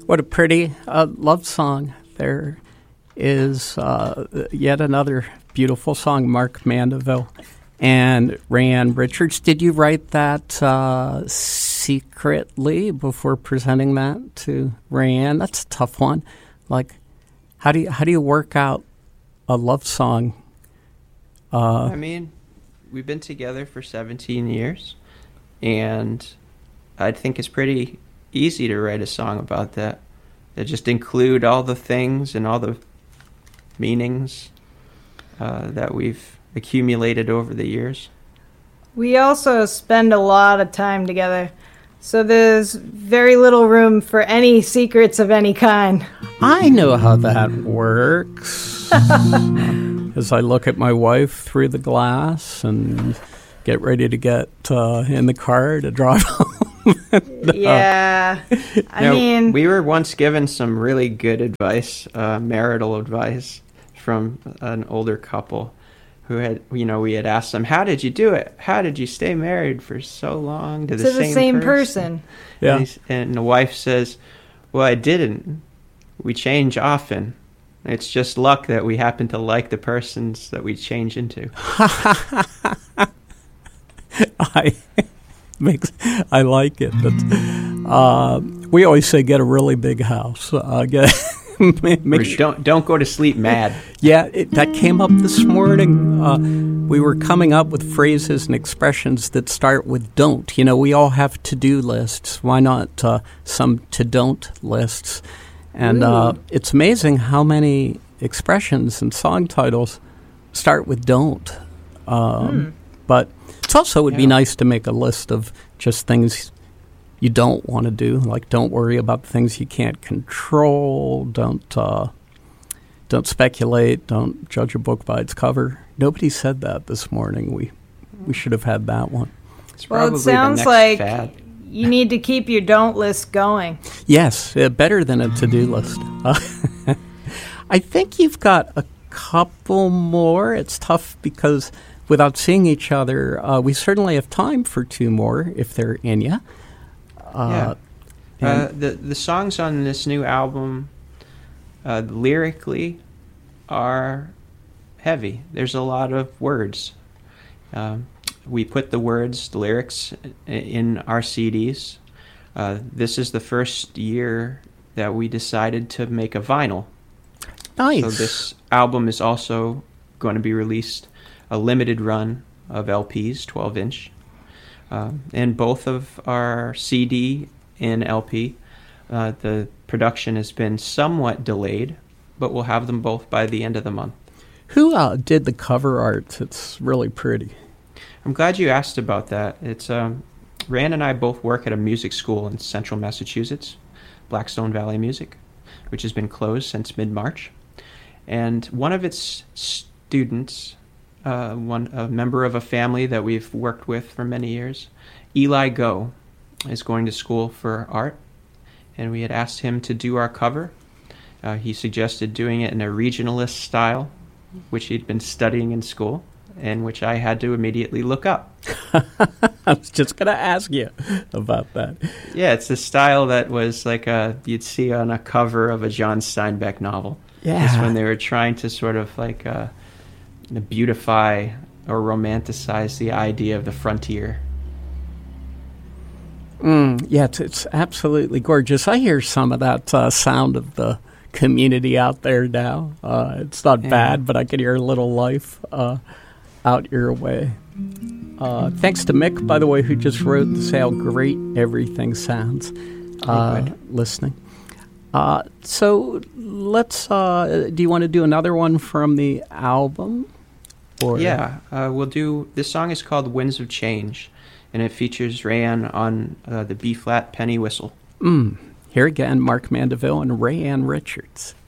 What a pretty love song. There is yet another beautiful song, Mark Mandeville and Rayanne Richards. Did you write that secretly before presenting that to Rayanne? That's a tough one. Like, how do you work out a love song? I mean, we've been together for 17 years, and I think it's pretty easy to write a song about that. That just include all the things and all the meanings that we've accumulated over the years. We also spend a lot of time together, so there's very little room for any secrets of any kind. I know how that works. As I look at my wife through the glass and get ready to get in the car to drive home. Yeah. I mean, we were once given some really good advice, marital advice, from an older couple who had, we had asked them, how did you do it? How did you stay married for so long to the same person? Yeah. And the wife says, well, I didn't. We change often. It's just luck that we happen to like the persons that we change into. I like it. We always say get a really big house. Don't go to sleep mad. Yeah, that came up this morning. We were coming up with phrases and expressions that start with don't. We all have to-do lists. Why not some to-don't lists? And it's amazing how many expressions and song titles start with don't. But it also would be nice to make a list of just things you don't want to do, like don't worry about the things you can't control, don't speculate, don't judge a book by its cover. Nobody said that this morning. We should have had that one. Well, it sounds like you need to keep your don't list going. Yes, better than a to-do list. I think you've got a couple more. It's tough because without seeing each other, we certainly have time for two more if they're in you. The songs on this new album lyrically are heavy. There's a lot of words. We put the lyrics in our CDs. This is the first year that we decided to make a vinyl. Nice. So this album is also going to be released a limited run of LPs, 12-inch. And both of our CD and LP, the production has been somewhat delayed, but we'll have them both by the end of the month. Who did the cover art? It's really pretty. I'm glad you asked about that. It's Rand and I both work at a music school in central Massachusetts, Blackstone Valley Music, which has been closed since mid-March. And one of its students, a member of a family that we've worked with for many years, Eli Go, is going to school for art, and we had asked him to do our cover. He suggested doing it in a regionalist style, which he'd been studying in school, and which I had to immediately look up. I was just going to ask you about that. Yeah, it's a style that was like you'd see on a cover of a John Steinbeck novel. Yeah. It's when they were trying to sort of like beautify or romanticize the idea of the frontier. Yeah, it's absolutely gorgeous. I hear some of that sound of the community out there now. It's not bad, but I can hear a little life out your way. Thanks to Mick, by the way, who just wrote to say how great everything sounds listening. So let's, do you want to do another one from the album? Or? Yeah, we'll do, this song is called Winds of Change, and it features Rayanne on the B-flat penny whistle. Here again, Mark Mandeville and Rayanne Richards.